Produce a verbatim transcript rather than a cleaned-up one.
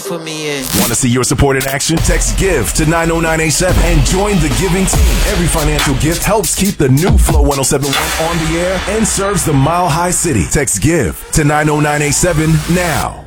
for me in. Want to see your support in action? Text GIVE to nine oh nine eight seven and join the giving team. Every financial gift helps keep the new Flow ten seventy-one on the air and serves the Mile High City. Text GIVE to nine oh nine eight seven now.